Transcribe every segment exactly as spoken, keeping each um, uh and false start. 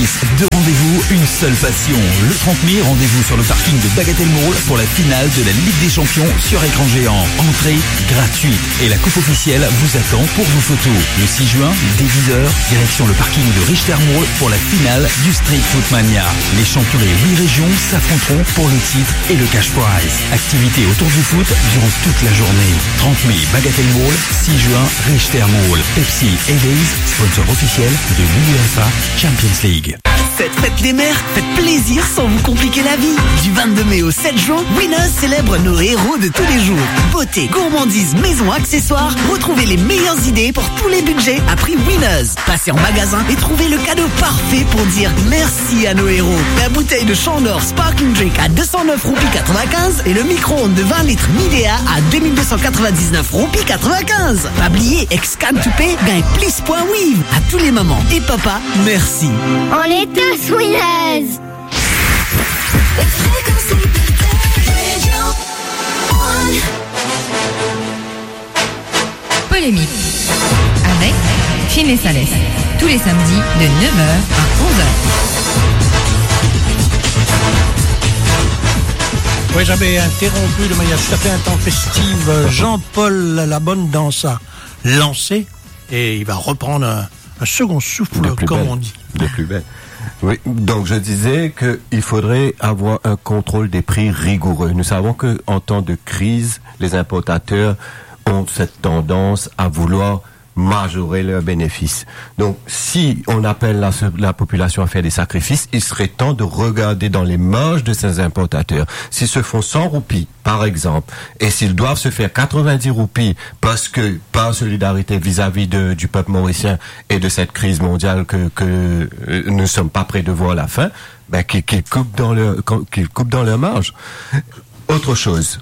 Nice. Deux rendez-vous, une seule passion. Le trente mai, rendez-vous sur le parking de Bagatelle Mall pour la finale de la Ligue des Champions sur écran géant. Entrée gratuite et la coupe officielle vous attend pour vos photos. Le six juin, dès dix heures, direction le parking de Richter Mall pour la finale du Street Foot Mania. Les champions des huit régions s'affronteront pour le titre et le cash prize. Activité autour du foot durant toute la journée. trente mai, Bagatelle Mall, six juin, Richter Mall. Pepsi et Lay's, sponsor officiel de l'UEFA Champions League. Cette fête des mères, faites plaisir sans vous compliquer la vie. Du vingt-deux mai au sept juin, Winners célèbre nos héros de tous les jours. Beauté, gourmandise, maison, accessoires, retrouvez les meilleures idées pour tous les budgets à prix Winners. Passez en magasin et trouvez le cadeau parfait pour dire merci à nos héros. La bouteille de Chandor Sparkling Drink à deux cent neuf roupies quatre-vingt-quinze et le micro-ondes de vingt litres Midea à deux mille deux cent quatre-vingt-dix-neuf roupies quatre-vingt-quinze. Pas oublier, ex-scan to pay, gagne plus.weave. À tous les mamans et papas, merci. On est tous winners. Polémique avec Chine et Salès, tous les samedis de neuf heures à onze heures. Oui, j'avais interrompu de manière tout à fait intempestive Jean-Paul Labonne dans sa lancée et il va reprendre un, un second souffle, comme belle. on dit. De plus belle. Oui, donc je disais qu'il faudrait avoir un contrôle des prix rigoureux. Nous savons que en temps de crise, les importateurs ont cette tendance à vouloir majorer leurs bénéfices. Donc, si on appelle la, la population à faire des sacrifices, il serait temps de regarder dans les marges de ces importateurs. S'ils se font cent roupies, par exemple, et s'ils doivent se faire quatre-vingt-dix roupies parce que, par solidarité vis-à-vis de, du peuple mauricien et de cette crise mondiale que, que nous ne sommes pas prêts de voir la fin, ben, qu'ils, qu'ils coupent dans leur, qu'ils coupent dans leur marge. Autre chose.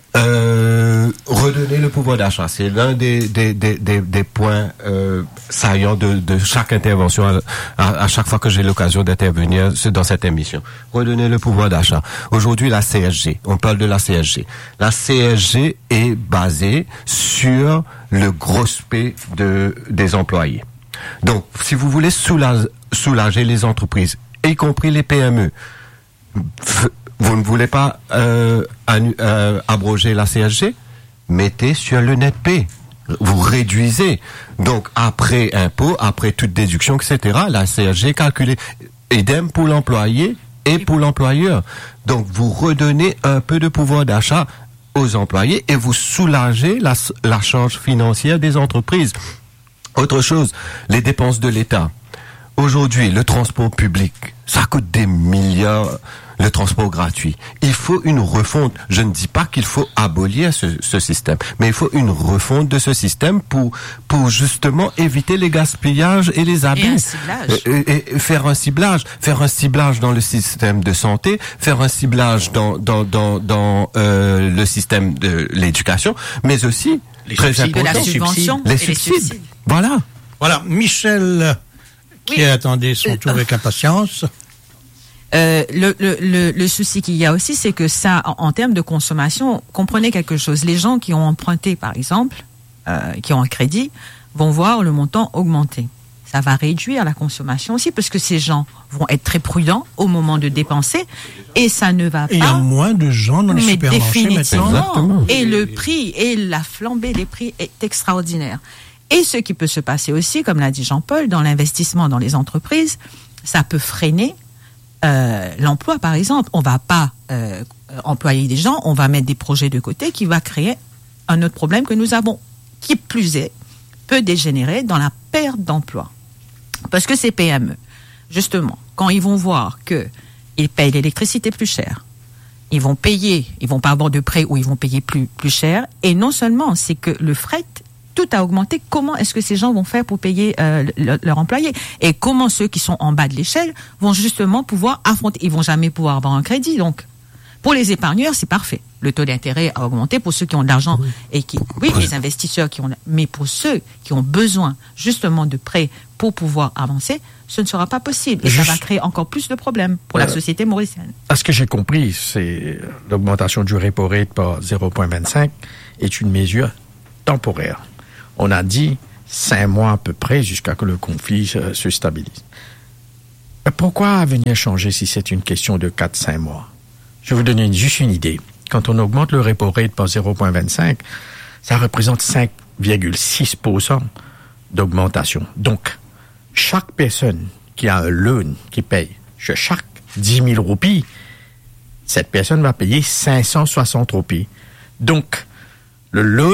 Euh, redonner le pouvoir d'achat, c'est l'un des des des des, des points euh, saillants de de chaque intervention à, à, à chaque fois que j'ai l'occasion d'intervenir dans cette émission. Redonner le pouvoir d'achat. Aujourd'hui, la C S G, on parle de la C S G. La C S G est basée sur le gros P de des employés. Donc, si vous voulez soulager, soulager les entreprises, y compris les P M E, f- vous ne voulez pas euh, annu- euh, abroger la C S G? Mettez sur le net pay. Vous réduisez. Donc, après impôt, après toute déduction, et cetera, la C S G est calculée. Idem pour l'employé et pour l'employeur. Donc, vous redonnez un peu de pouvoir d'achat aux employés et vous soulagez la, la charge financière des entreprises. Autre chose, les dépenses de l'État. Aujourd'hui, le transport public, ça coûte des milliards. Le transport gratuit. Il faut une refonte. Je ne dis pas qu'il faut abolir ce, ce système, mais il faut une refonte de ce système pour pour justement éviter les gaspillages et les abus. Et un ciblage. Et, et, et faire un ciblage, faire un ciblage dans le système de santé, faire un ciblage dans dans dans dans euh, le système de l'éducation, mais aussi Les très subsides, important, de la subvention les et subsides. les subsides. Voilà. Voilà, Michel, qui Oui. attendait son tour avec impatience. Euh, le, le, le, le souci qu'il y a aussi, c'est que ça, en, en termes de consommation, comprenez quelque chose. Les gens qui ont emprunté, par exemple, euh, qui ont un crédit, vont voir le montant augmenter. Ça va réduire la consommation aussi, parce que ces gens vont être très prudents au moment de dépenser, et ça ne va pas. Il y a moins de gens dans les mais supermarchés maintenant. définitivement. Et le prix et la flambée des prix est extraordinaire. Et ce qui peut se passer aussi, comme l'a dit Jean-Paul, dans l'investissement dans les entreprises, ça peut freiner euh, l'emploi, par exemple. On va pas euh, employer des gens, on va mettre des projets de côté qui va créer un autre problème que nous avons, qui plus est, peut dégénérer dans la perte d'emploi. Parce que ces P M E, justement, quand ils vont voir que ils payent l'électricité plus cher, ils vont payer, ils vont pas avoir de prêt ou ils vont payer plus plus cher. Et non seulement, c'est que le fret, tout a augmenté. Comment est-ce que ces gens vont faire pour payer euh, le, leur employé? Et comment ceux qui sont en bas de l'échelle vont justement pouvoir affronter? Ils vont jamais pouvoir avoir un crédit. Donc, pour les épargneurs, c'est parfait. Le taux d'intérêt a augmenté pour ceux qui ont de l'argent oui. et qui, oui, les investisseurs qui ont, mais pour ceux qui ont besoin justement de prêts pour pouvoir avancer, ce ne sera pas possible. Et Juste, ça va créer encore plus de problèmes pour euh, la société mauricienne. À ce que j'ai compris, c'est l'augmentation du repo rate par zéro virgule vingt-cinq est une mesure temporaire. On a dit cinq mois à peu près jusqu'à ce que le conflit se stabilise. Pourquoi venir changer si c'est une question de quatre à cinq mois? Je vais vous donner une, juste une idée. Quand on augmente le repo rate par zéro virgule vingt-cinq, ça représente cinq virgule six pour cent d'augmentation. Donc, chaque personne qui a un loan qui paye sur chaque dix mille roupies, cette personne va payer cinq cent soixante roupies. Donc, le loan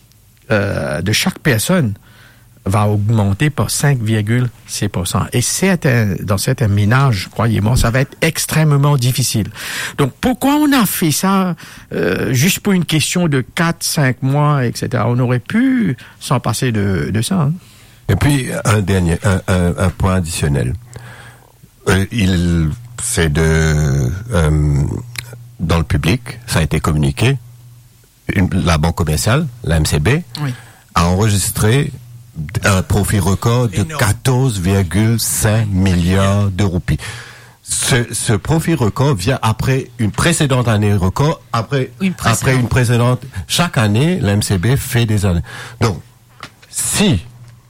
euh, de chaque personne va augmenter par cinq virgule six pour cent. Et certains, dans certains ménages, croyez-moi, ça va être extrêmement difficile. Donc, pourquoi on a fait ça euh, juste pour une question de quatre, cinq mois, et cetera. On aurait pu s'en passer de, de ça. Hein. Et puis, un dernier, un, un, un point additionnel. Euh, il, c'est de, euh, dans le public, ça a été communiqué, une, la banque commerciale, la M C B, oui. a enregistré un profit record de quatorze virgule cinq milliards de roupies. Ce, ce profit record vient après une précédente année record, après une après une précédente. Chaque année, la M C B fait des années. Donc, si,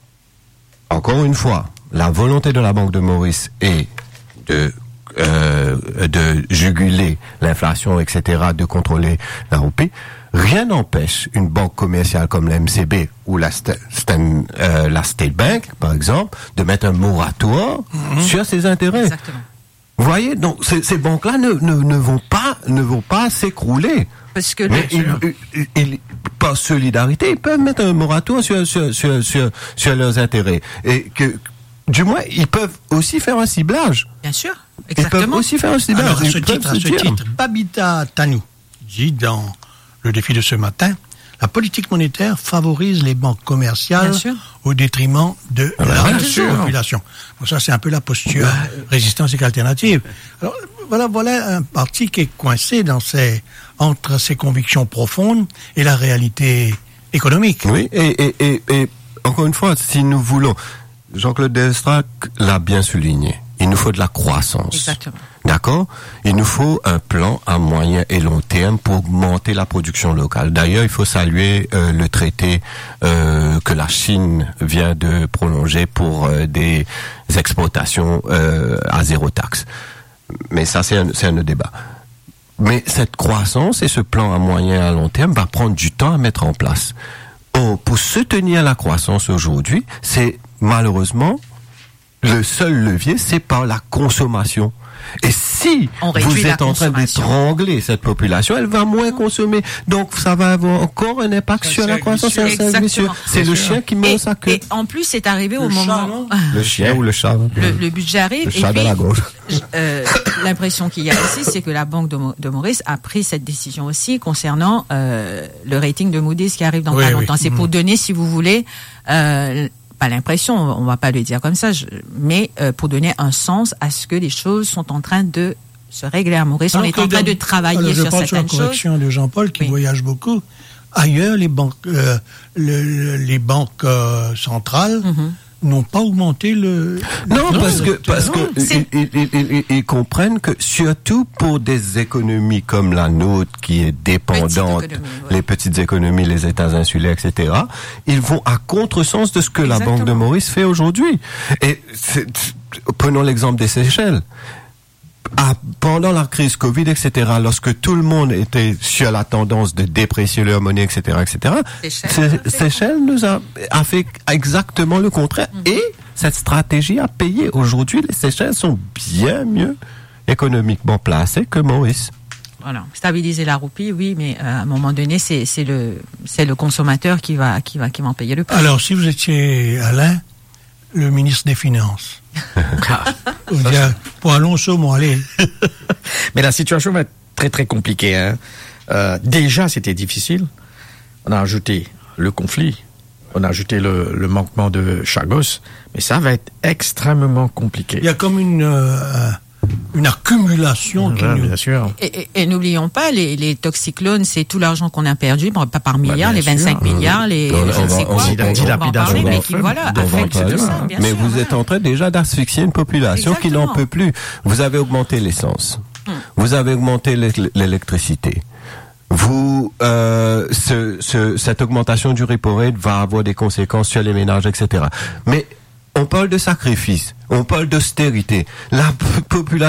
encore une fois, la volonté de la Banque de Maurice est de euh, de juguler l'inflation, et cetera, de contrôler la roupie, rien n'empêche une banque commerciale comme la M C B ou la, St- Stan, euh, la State Bank, par exemple, de mettre un moratoire mmh. sur ses intérêts. Exactement. Vous voyez, donc ces, ces banques-là ne, ne, ne vont pas ne vont pas s'écrouler. Parce que mais ils, ils, ils, par solidarité, ils peuvent mettre un moratoire sur sur sur sur, sur leurs intérêts et que du moins ils peuvent aussi faire un ciblage. Bien sûr, exactement. Ils peuvent aussi faire un ciblage. Alors, à ce titre, à ce titre, Babita Tanou dit dans le défi de ce matin, la politique monétaire favorise les banques commerciales au détriment de ah la ben population. Bon, ça, c'est un peu la posture ouais. résistance et alternative. Alors, voilà, voilà un parti qui est coincé dans ses, entre ses convictions profondes et la réalité économique. Oui, et, et, et, et encore une fois, si nous voulons, Jean-Claude Destrat l'a bien souligné, il nous faut de la croissance. Exactement. D'accord? Il nous faut un plan à moyen et long terme pour augmenter la production locale. D'ailleurs, il faut saluer euh, le traité euh, que la Chine vient de prolonger pour euh, des exportations euh, à zéro taxe. Mais ça, c'est un, c'est un autre débat. Mais cette croissance et ce plan à moyen et à long terme va prendre du temps à mettre en place. Oh, pour soutenir la croissance aujourd'hui, c'est malheureusement le seul levier, c'est par la consommation. Et si vous êtes en train d'étrangler cette population, elle va moins consommer. Donc, ça va avoir encore un impact sur la croissance. C'est le chien qui mange sa queue. Et en plus, c'est arrivé au moment... Le chien ou le chat. Le, le budget arrive. Le chat de la gauche. Euh, l'impression qu'il y a ici, c'est que la Banque de, de Maurice a pris cette décision aussi concernant euh, le rating de Moody's qui arrive dans oui, pas longtemps. Oui. C'est pour donner, si vous voulez... Euh, pas l'impression, on va pas le dire comme ça, je, mais euh, pour donner un sens à ce que les choses sont en train de se régler à Maurice. Alors on est en train de travailler alors, sur certaines choses. Je pense sur la correction de Jean-Paul qui oui. voyage beaucoup. Ailleurs, les banques, euh, le, les banques euh, centrales mm-hmm. n'ont pas augmenté le... Non, non parce que parce que ils, ils, ils, ils, ils comprennent que surtout pour des économies comme la nôtre qui est dépendante, Petite ouais. les petites économies, les États insulaires, et cetera, ils vont à contresens de ce que Exactement. La Banque de Maurice fait aujourd'hui. Et c'est, prenons l'exemple des Seychelles. Ah, pendant la crise Covid, et cetera, lorsque tout le monde était sur la tendance de déprécier leur monnaie, et cetera, et cetera, Seychelles, Seychelles nous a, a fait exactement le contraire. Mm-hmm. Et cette stratégie a payé. Aujourd'hui, les Seychelles sont bien mieux économiquement placées que Maurice. Voilà, stabiliser la roupie, oui, mais à un moment donné, c'est, c'est le, c'est le consommateur qui va, qui va, qui va en payer le prix. Alors, si vous étiez Alain, le ministre des Finances. Dire, pour Alonso, bon, allez. Mais la situation va être très très compliquée. Hein. Euh, déjà, c'était difficile. On a ajouté le conflit, on a ajouté le, le manquement de Chagos, mais ça va être extrêmement compliqué. Il y a comme une euh, une accumulation. Qui ouais, nous... Bien sûr. Et, et, et n'oublions pas, les, les toxicyclones, c'est tout l'argent qu'on a perdu, pas par milliards, bah, les vingt-cinq sûr. Milliards, les on, je ne sais quoi, on va en parler, mais qui, voilà, affectent tout ça, bien Mais sûr, vous voilà. êtes en train déjà d'asphyxier une population Exactement. Qui n'en peut plus. Vous avez augmenté l'essence. Hum. Vous avez augmenté l'électricité. Vous, euh, ce, ce, cette augmentation du repo rate va avoir des conséquences sur les ménages, et cetera. Mais on parle de sacrifice, on parle d'austérité. La p- population